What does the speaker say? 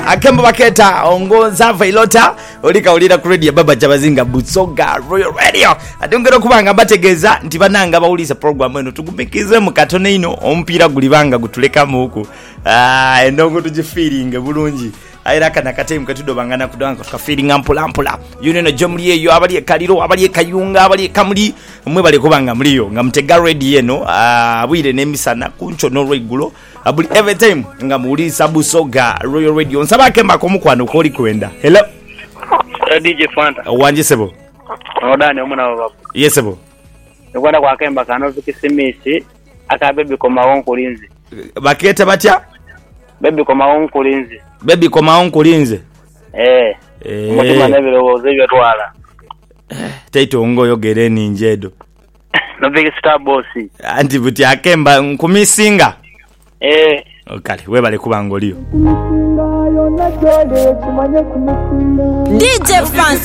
Akemba baketa ongoza vailota olika ulira ku radio baba Jabazinga Busoga Royal Radio atongera kubanga bategeza nti bananga bawulisa program eno tugumikize mu katone ino ompira gulibanga gutuleka muku endongo tujifeeling bulungi ayira kana katime katudo bangana kudanga ka feeling ampula yuneno jomli eyo abali kaliro abali kayunga abali kamuli mwe bali kubanga mliyo nga mtega radio eno abwire nemisana kuncho no regulo abuli every time nga muulisa Busoga Royal Radio nsabake makomukwano koli kwenda. Hello DJ Fanta wanje sebo odani omuna baba yesebo ngwanda kwa Kemba kano vikisimisi aka baby koma onkulinzi baketa batya baby koma onkulinzi mutima nebiroboze byo twala taito ngoyo gereni njedo no big star boss anti buti Akemba nkumisinga okali webale kubangoliyo DJ Fanta